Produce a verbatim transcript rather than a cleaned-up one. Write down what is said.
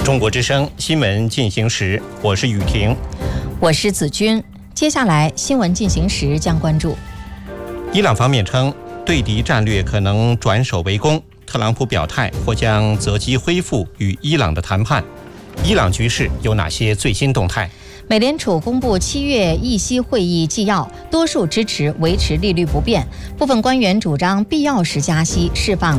中国之声新闻进行时，我是雨婷， 我是子君。接下来新闻进行时将关注： 伊朗方面称对敌战略可能转守为攻，特朗普表态或将择机恢复与伊朗的谈判。伊朗局势有哪些最新动态？ 美联储公布七月议息会议纪要，多数支持维持利率不变，部分官员主张必要时加息，释放